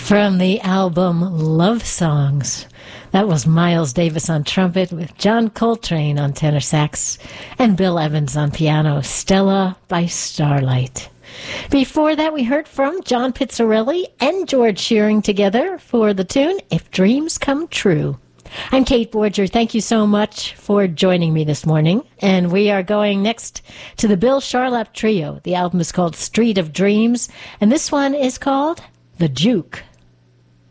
From the album Love Songs. That was Miles Davis on trumpet with John Coltrane on tenor sax and Bill Evans on piano, Stella by Starlight. Before that, we heard from John Pizzarelli and George Shearing together for the tune If Dreams Come True. I'm Kate Borger. Thank you so much for joining me this morning. And we are going next to the Bill Charlap Trio. The album is called Street of Dreams, and this one is called The Juke.